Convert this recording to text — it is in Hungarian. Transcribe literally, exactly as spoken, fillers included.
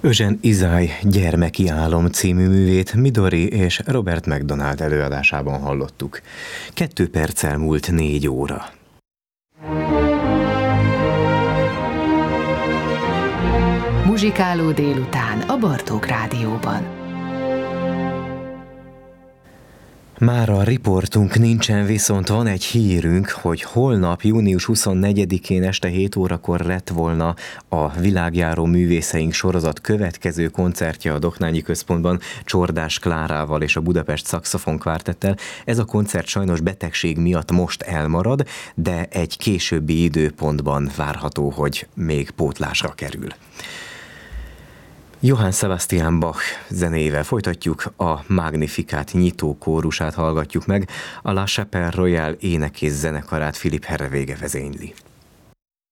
Eugene Izáj Gyermeki álom című művét Midori és Robert McDonald előadásában hallottuk. Kettő perccel múlt négy óra. Muzsikáló délután a Bartók Rádióban. Már a riportunk nincsen, viszont van egy hírünk, hogy holnap, június huszonnegyedikén este hét órakor lett volna a Világjáró művészeink sorozat következő koncertje a Doknányi Központban Csordás Klárával és a Budapest Szaxofon Kvártettel. Ez a koncert sajnos betegség miatt most elmarad, de egy későbbi időpontban várható, hogy még pótlásra kerül. Johann Sebastian Bach zenével folytatjuk, a Magnificat nyitó kórusát hallgatjuk meg, a La Chapelle Royale ének és zenekarát Philippe Herreweghe vezényli.